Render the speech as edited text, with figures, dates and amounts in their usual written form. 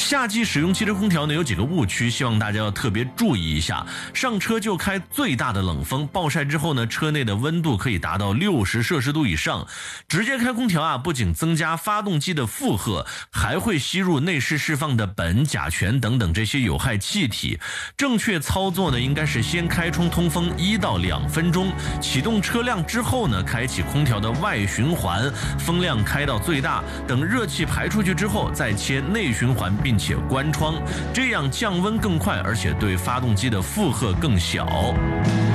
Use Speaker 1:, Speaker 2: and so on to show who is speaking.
Speaker 1: 夏季使用汽车空调呢，有几个误区，希望大家要特别注意一下。上车就开最大的冷风，暴晒之后呢，车内的温度可以达到60摄氏度以上。直接开空调啊，不仅增加发动机的负荷，还会吸入内饰释放的苯、甲醛等等这些有害气体。正确操作呢，应该是先开窗通风1到2分钟，启动车辆之后呢，开启空调的外循环，风量开到最大，等热气排出去之后再切内循环，并且关窗，这样降温更快，而且对发动机的负荷更小。